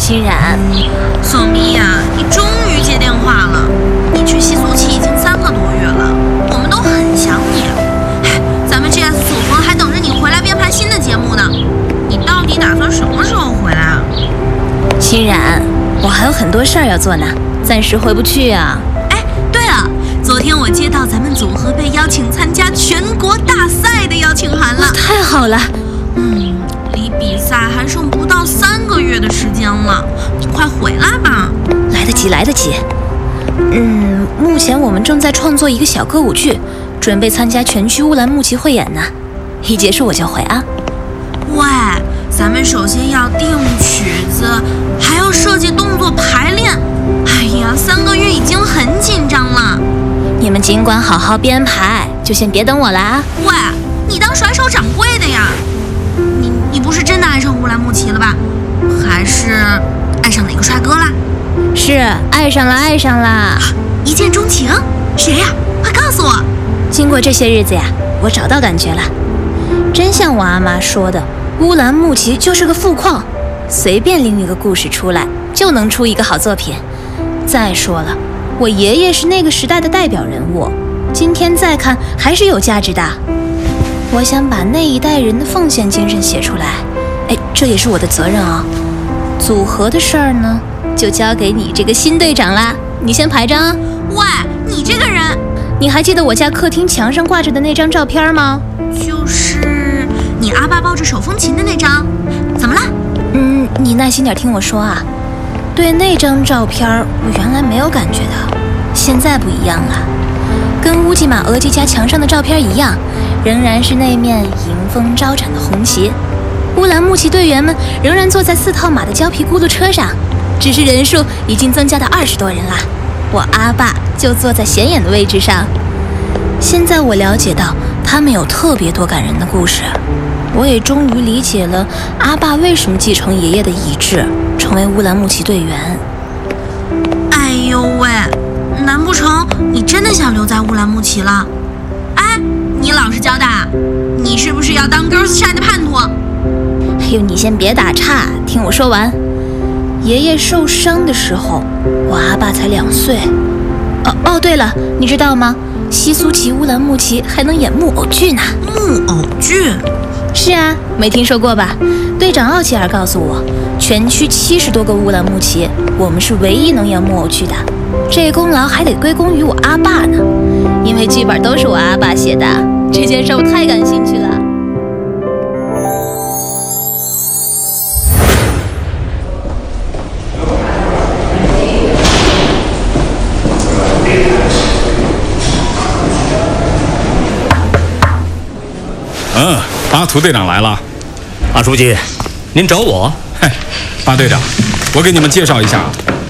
欣然， 宋咪呀，你终于接电话了。你去西苏期已经3个多月了，我们都很想你。咱们 GS 组合还等着你回来编排新的节目呢。你到底打算什么时候回来啊？ 欣然，我还有很多事儿要做呢，暂时回不去啊。 哎，对了，昨天我接到咱们组合被邀请参加全国大赛的邀请函了。 太好了。 离比赛还剩不到3个月的时间了，你快回来吧。 来得及，来得及。目前我们正在创作一个小歌舞剧，准备参加全区乌兰牧骑汇演呢。一结束我就回啊。 喂，咱们首先要定曲子，还要设计动作排练。哎呀，3个月已经很紧张了。 你们尽管好好编排，就先别等我了啊。 喂，你当甩手掌柜的呀？你不是真的爱上乌兰牧骑了吧？还是爱上哪个帅哥啦？ 是爱上了，爱上了。 一见钟情？谁呀？快告诉我。 经过这些日子呀，我找到感觉了。真像我阿妈说的，乌兰牧骑就是个富矿，随便拎一个故事出来，就能出一个好作品。再说了，我爷爷是那个时代的代表人物，今天再看还是有价值的。我想把那一代人的奉献精神写出来，这也是我的责任啊。组合的事儿呢，就交给你这个新队长啦，你先排张啊。 喂，你这个人， 你还记得我家客厅墙上挂着的那张照片吗？ 就是你阿爸抱着手风琴的那张，怎么了？ 你耐心点听我说啊。对那张照片，我原来没有感觉的，现在不一样了。跟乌吉玛额吉家墙上的照片一样，仍然是那面迎风招展的红旗。乌兰牧骑队员们仍然坐在4套马的胶皮轱辘车上，只是人数已经增加到20多人啦。我阿爸就坐在显眼的位置上。现在我了解到他们有特别多感人的故事，我也终于理解了阿爸为什么继承爷爷的遗志，成为乌兰牧骑队员。 哎呦喂，难不成你真的想留在乌兰牧骑了？哎，你老实交代，你是不是要当 Girls Shy 的叛徒？ 哎呦，你先别打岔，听我说完。爷爷受伤的时候，我阿爸才2岁。对了，你知道吗？西苏骑乌兰牧骑还能演木偶剧呢。 木偶剧？ 是啊，没听说过吧？队长奥奇尔告诉我，全区70多个乌兰牧骑，我们是唯一能演木偶剧的。这功劳还得归功于我阿爸呢，因为剧本都是我阿爸写的。这件事我太感兴趣了。 巴图队长来了。 阿书记，您找我？ 巴队长，我给你们介绍一下，